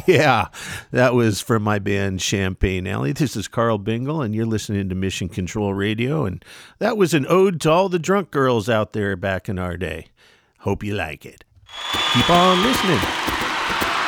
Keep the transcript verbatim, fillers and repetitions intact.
Yeah, that was from my band Champagne Alley. This is Carl Bingle, and you're listening to Mission Control Radio, and that was an ode to all the drunk girls out there back in our day. Hope you like it. Keep on listening.